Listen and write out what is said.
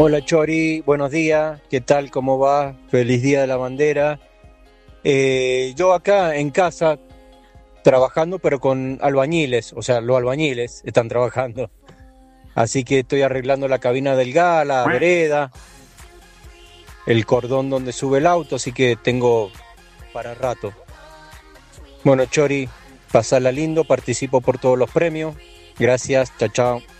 Hola Chori, buenos días, ¿qué tal? ¿Cómo va? Feliz Día de la Bandera. Yo acá en casa trabajando, pero con albañiles, o sea, los albañiles están trabajando. Así que estoy arreglando la cabina del GA, la vereda, el cordón donde sube el auto, así que tengo para rato. Bueno, Chori, pasala lindo, participo por todos los premios. Gracias, chao, chao.